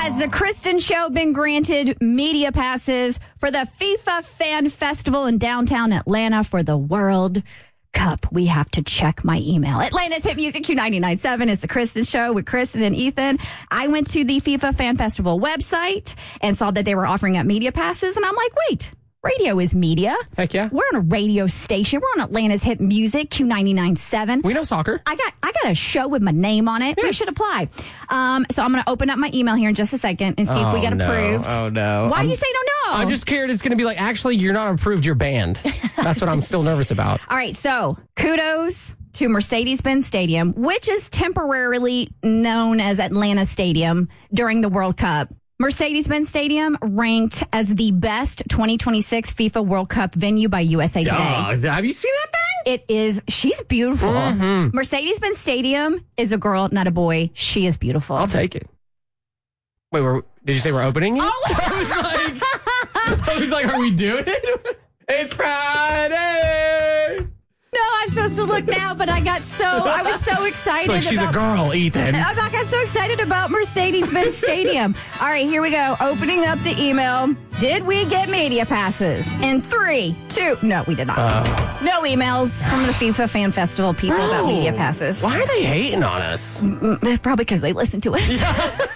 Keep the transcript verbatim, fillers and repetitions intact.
Has the Kristen Show been granted media passes for the FIFA Fan Festival in downtown Atlanta for the World Cup? We have to check my email. Atlanta's Hit Music Q ninety-nine point seven is the Kristen Show with Kristen and Ethan. I went to the FIFA Fan Festival website and saw that they were offering up media passes, and I'm like, wait. Radio is media. Heck yeah. We're on a radio station. We're on Atlanta's Hit Music, Q ninety-nine point seven. We know soccer. I got I got a show with my name on it. Yeah. We should apply. Um, so I'm going to open up my email here in just a second and see oh, if we get no. approved. Oh, no. Why I'm, do you say no, no? I'm just scared it's going to be like, actually, you're not approved, you're banned. That's what I'm still nervous about. All right, so kudos to Mercedes-Benz Stadium, which is temporarily known as Atlanta Stadium during the World Cup. Mercedes-Benz Stadium ranked as the best twenty twenty-six FIFA World Cup venue by U S A Today. Oh, have you seen that thing? It is. She's beautiful. Mm-hmm. Mercedes-Benz Stadium is a girl, not a boy. She is beautiful. I'll take it. Wait, we're, did you say we're opening it? Oh. I was like, I was like, are we doing it? It's Friday. No, I'm supposed to look now, but I got so, I was so excited. Like she's about, a girl, Ethan. I got so excited about Mercedes-Benz Stadium. All right, here we go. Opening up the email. Did we get media passes? In three, two, no, we did not. Uh, no emails from the FIFA Fan Festival people bro, about media passes. Why are they hating on us? Probably because they listen to us.